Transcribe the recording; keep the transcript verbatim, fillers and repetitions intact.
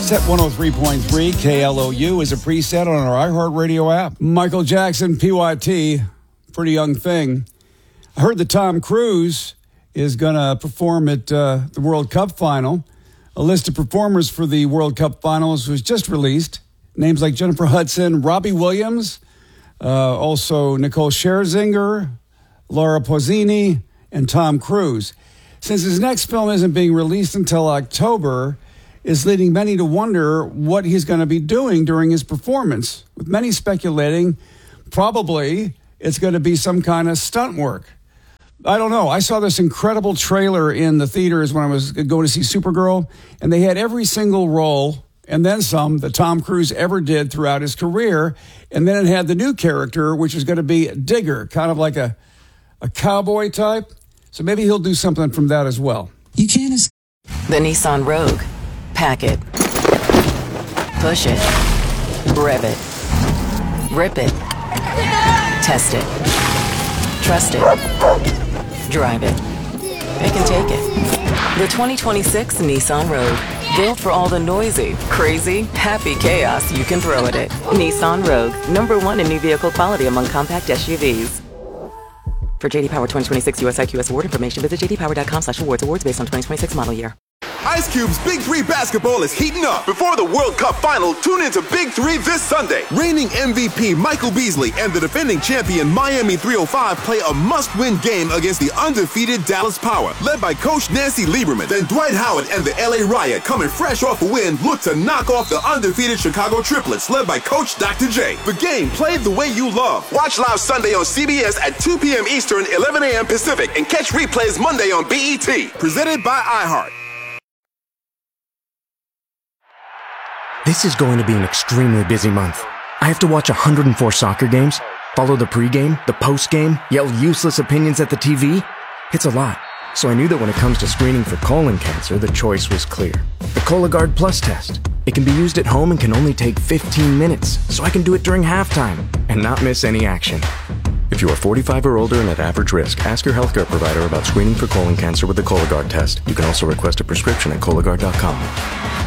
Set one oh three point three K L O U is a preset on our iHeartRadio app. Michael Jackson, P Y T, pretty young thing. I heard that Tom Cruise is going to perform at uh, the World Cup final. A list of performers for the World Cup finals was just released. Names like Jennifer Hudson, Robbie Williams, uh, also Nicole Scherzinger, Laura Pausini, and Tom Cruise. Since his next film isn't being released until October, is leading many to wonder what he's going to be doing during his performance, with many speculating probably it's going to be some kind of stunt work. I don't know. I saw this incredible trailer in the theaters when I was going to see Supergirl, and they had every single role and then some that Tom Cruise ever did throughout his career, and then it had the new character, which is going to be Digger, kind of like a, a cowboy type. So maybe he'll do something from that as well. You can't escape. The Nissan Rogue. Pack it. Push it. Rev it. Rip it. Test it. Trust it. Drive it. Pick and take it. The twenty twenty-six Nissan Rogue. Built for all the noisy, crazy, happy chaos you can throw at it. Nissan Rogue. Number one in new vehicle quality among compact S U Vs. For J D Power twenty twenty-six U S I Q S award information, visit j d power dot com slash awards. Awards based on twenty twenty-six model year. Ice Cube's Big Three basketball is heating up. Before the World Cup final, tune into Big Three this Sunday. Reigning M V P Michael Beasley and the defending champion Miami three oh five play a must-win game against the undefeated Dallas Power, led by Coach Nancy Lieberman. Then Dwight Howard and the L A Riot, coming fresh off a win, look to knock off the undefeated Chicago Triplets, led by Coach Doctor J. The game played the way you love. Watch live Sunday on C B S at two p.m. Eastern, eleven a.m. Pacific, and catch replays Monday on B E T. Presented by iHeart. This is going to be an extremely busy month. I have to watch one hundred four soccer games, follow the pregame, the postgame, yell useless opinions at the T V. It's a lot. So I knew that when it comes to screening for colon cancer, the choice was clear. The Cologuard Plus test. It can be used at home and can only take fifteen minutes, so I can do it during halftime and not miss any action. If you are forty-five or older and at average risk, ask your healthcare provider about screening for colon cancer with the Cologuard test. You can also request a prescription at Cologuard dot com.